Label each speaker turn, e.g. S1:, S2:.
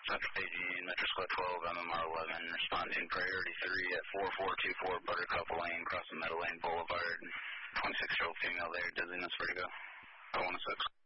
S1: Central Paging, Metro Squad 12, MMR 11, responding priority 3 at 4424 Buttercup Lane, crossing Meadow Lane Boulevard. 26-year-old female there, dizziness, vertigo. 016.